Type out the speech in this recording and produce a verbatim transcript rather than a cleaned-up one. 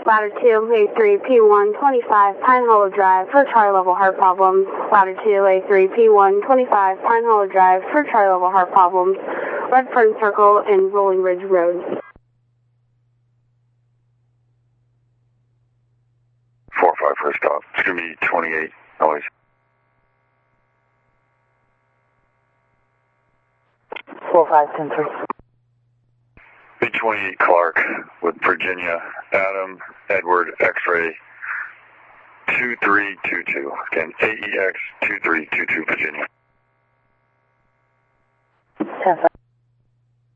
Latitude A three P one twenty-five Pine Hollow Drive for Charlie level heart problems. Latitude A three P one twenty-five Pine Hollow Drive for Charlie level heart problems. Redfern Circle and Rolling Ridge Road. four five first stop. It's going to be twenty-eight noise. four five ten three. B twenty-eight Clark with Virginia, Adam, Edward, X-ray, two three two two. Again, A E X two three two two, Virginia. ten five.